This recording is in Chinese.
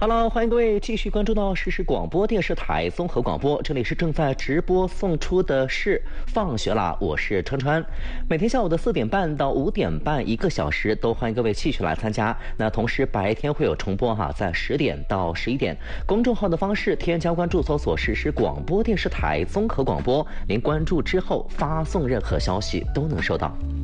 Hello，欢迎各位继续关注到实时广播电视台综合广播，这里是正在直播送出的是放学啦，我是川川。每天下午的4点半到5点半1个小时，都欢迎各位继续来参加。那同时白天会有重播在10点到11点。公众号的方式添加关注，搜索实时广播电视台综合广播，您关注之后发送任何消息都能收到。